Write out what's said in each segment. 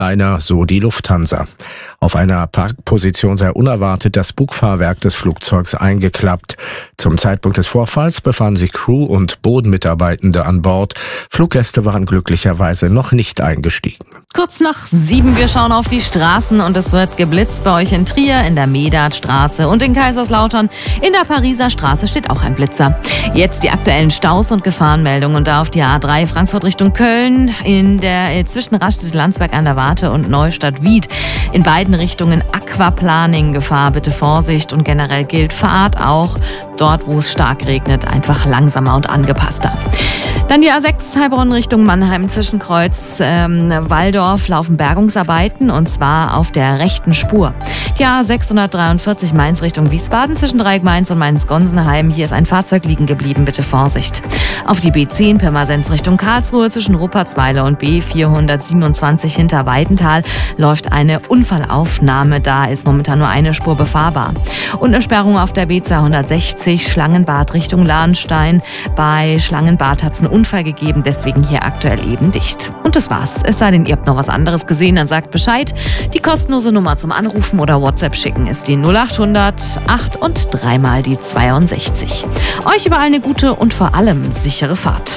Einer, so die Lufthansa. Auf einer Parkposition sei unerwartet das Bugfahrwerk des Flugzeugs eingeklappt. Zum Zeitpunkt des Vorfalls befanden sich Crew und Bodenmitarbeitende an Bord. Fluggäste waren glücklicherweise noch nicht eingestiegen. Kurz nach 7, wir schauen auf die Straßen und es wird geblitzt bei euch in Trier, in der Medatstraße und in Kaiserslautern. In der Pariser Straße steht auch ein Blitzer. Jetzt die aktuellen Staus und Gefahrenmeldungen und da auf die A3 Frankfurt Richtung Köln, zwischen Raststätte-Landsberg an der Warte und Neustadt-Wied. In beiden Richtungen Aquaplaning, Gefahr, bitte Vorsicht und generell gilt Fahrt auch dort, wo es stark regnet, einfach langsamer und angepasster. Dann die A6 Heilbronn Richtung Mannheim zwischen Kreuz Walldorf laufen Bergungsarbeiten und zwar auf der rechten Spur. Die A643 Mainz Richtung Wiesbaden zwischen Dreieck Mainz und Mainz-Gonsenheim. Hier ist ein Fahrzeug liegen geblieben, bitte Vorsicht. Auf die B10 Pirmasens Richtung Karlsruhe zwischen Ruppertsweiler und B427 hinter Weidenthal läuft eine Unfallaufnahme. Da ist momentan nur eine Spur befahrbar. Und eine Sperrung auf der B260 Schlangenbad Richtung Lahnstein. Bei Schlangenbad hat es einen Unfall gegeben, deswegen hier aktuell eben dicht. Und das war's. Es sei denn, ihr habt noch was anderes gesehen, dann sagt Bescheid. Die kostenlose Nummer zum Anrufen oder WhatsApp schicken ist die 0800 8 und 3 mal die 62. Euch überall eine gute und vor allem sichere Fahrt.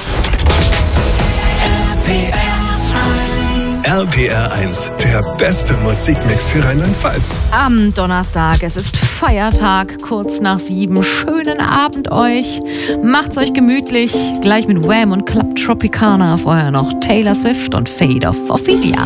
RPR 1, der beste Musikmix für Rheinland-Pfalz. Am Donnerstag, es ist Feiertag, kurz nach 7. Schönen Abend euch. Macht's euch gemütlich. Gleich mit Wham und Club Tropicana. Vorher noch Taylor Swift und Fate of Ophelia.